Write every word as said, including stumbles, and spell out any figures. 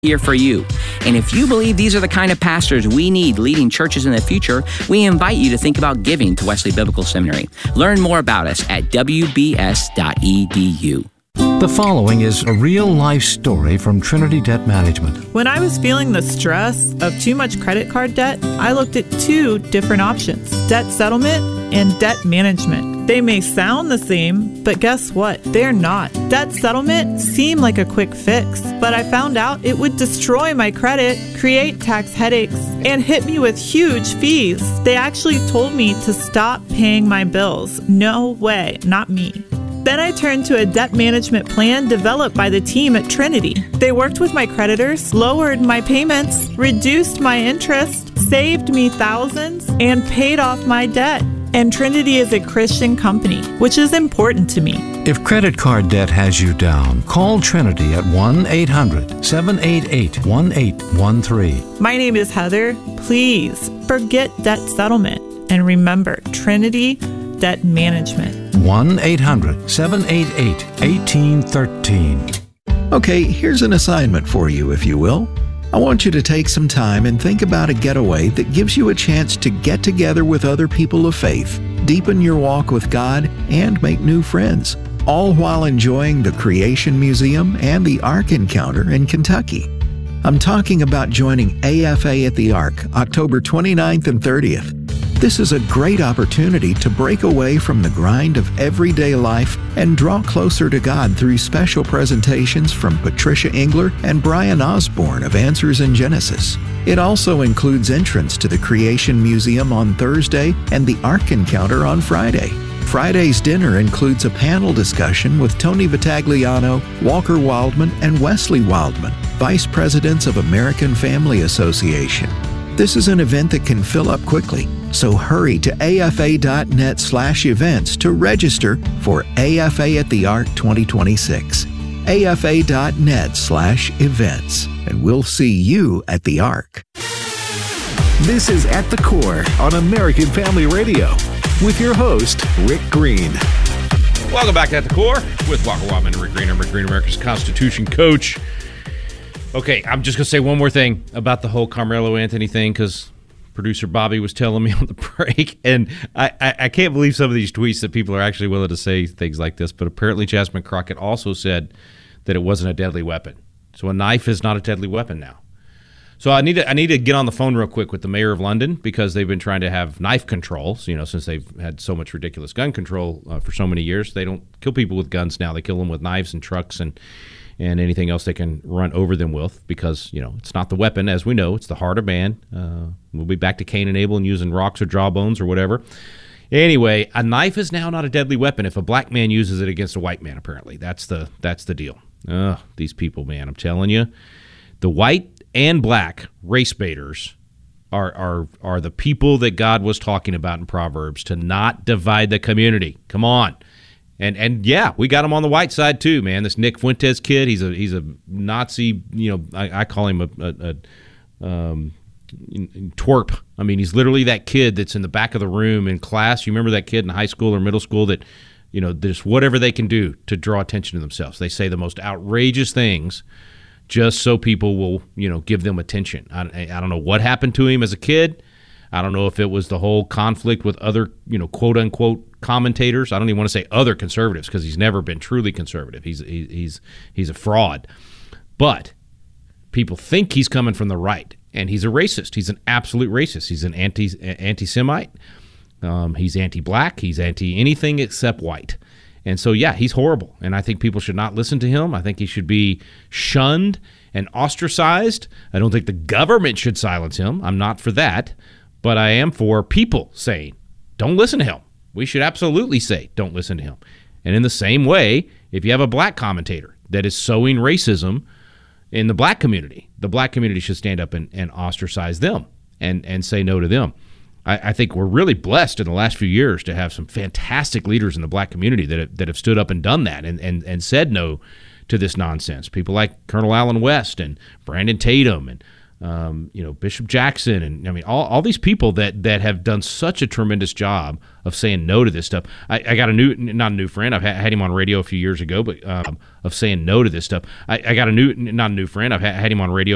here for you. And if you believe these are the kind of pastors we need leading churches in the future, we invite you to think about giving to Wesley Biblical Seminary. Learn more about us at w b s dot e d u. The following is a real-life story from Trinity Debt Management. When I was feeling the stress of too much credit card debt, I looked at two different options: debt settlement and debt management. They may sound the same, but guess what? They're not. Debt settlement seemed like a quick fix, but I found out it would destroy my credit, create tax headaches, and hit me with huge fees. They actually told me to stop paying my bills. No way, not me. Then I turned to a debt management plan developed by the team at Trinity. They worked with my creditors, lowered my payments, reduced my interest, saved me thousands, and paid off my debt. And Trinity is a Christian company, which is important to me. If credit card debt has you down, call Trinity at one eight hundred, seven eight eight, one eight one three. My name is Heather. Please forget debt settlement and remember Trinity Debt Management. one eight hundred, seven eight eight, one eight one three. Okay, here's an assignment for you, if you will. I want you to take some time and think about a getaway that gives you a chance to get together with other people of faith, deepen your walk with God, and make new friends, all while enjoying the Creation Museum and the Ark Encounter in Kentucky. I'm talking about joining A F A at the Ark, October twenty-ninth and thirtieth. This is a great opportunity to break away from the grind of everyday life and draw closer to God through special presentations from Patricia Engler and Brian Osborne of Answers in Genesis. It also includes entrance to the Creation Museum on Thursday and the Ark Encounter on Friday. Friday's dinner includes a panel discussion with Tony Vitagliano, Walker Wildman, and Wesley Wildman, Vice Presidents of American Family Association. This is an event that can fill up quickly, so hurry to afa.net slash events to register for A F A at the Ark twenty twenty-six. afa.net slash events, and we'll see you at the Ark. This is At the Core on American Family Radio with your host, Rick Green. Welcome back to At the Core with Walker Wildman and Rick Green. I'm Rick Green, America's Constitution coach. Okay, I'm just going to say one more thing about the whole Carmelo Anthony thing, because producer Bobby was telling me on the break, and I, I, I can't believe some of these tweets that people are actually willing to say things like this, but apparently Jasmine Crockett also said that it wasn't a deadly weapon. So a knife is not a deadly weapon now. So I need to I need to get on the phone real quick with the mayor of London, because they've been trying to have knife controls, you know, since they've had so much ridiculous gun control uh, for so many years. They don't kill people with guns now. They kill them with knives and trucks and and anything else they can run over them with, because, you know, it's not the weapon, as we know. It's the heart of man. Uh, we'll be back to Cain and Abel and using rocks or jawbones or whatever. Anyway, a knife is now not a deadly weapon if a black man uses it against a white man, apparently. That's the that's the deal. Ugh, these people, man, I'm telling you. The white and black race baiters are, are, are the people that God was talking about in Proverbs, to not divide the community. Come on. And and yeah, we got him on the white side too, man. This Nick Fuentes kid, he's a he's a Nazi. You know, I, I call him a, a, a um, twerp. I mean, he's literally that kid that's in the back of the room in class. You remember that kid in high school or middle school that, you know, there's whatever they can do to draw attention to themselves. They say the most outrageous things just so people will, you know, give them attention. I, I don't know what happened to him as a kid. I don't know if it was the whole conflict with other, you know, quote unquote commentators. I don't even want to say other conservatives, because he's never been truly conservative. He's he, he's he's a fraud. But people think he's coming from the right, and he's a racist. He's an absolute racist. He's an anti anti-Semite. Um, he's anti-black. He's anti-anything except white. And so, yeah, he's horrible. And I think people should not listen to him. I think he should be shunned and ostracized. I don't think the government should silence him. I'm not for that. But I am for people saying, don't listen to him. We should absolutely say, don't listen to him. And in the same way, if you have a black commentator that is sowing racism in the black community, the black community should stand up and, and ostracize them and, and say no to them. I, I think we're really blessed in the last few years to have some fantastic leaders in the black community that have, that have stood up and done that and, and, and said no to this nonsense. People like Colonel Allen West and Brandon Tatum and Um, you know, Bishop Jackson, and I mean, all, all these people that, that have done such a tremendous job of saying no to this stuff. I, I got a new, not a new friend, I've had him on radio a few years ago, but um, of saying no to this stuff. I, I got a new, not a new friend, I've had him on radio